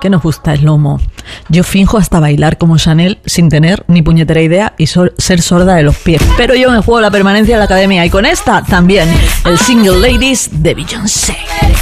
que nos gusta el lomo. Yo finjo hasta bailar como Chanel sin tener ni puñetera idea y ser sorda de los pies. Pero yo me juego la permanencia en la academia y con esta también, el Single Ladies de Beyoncé.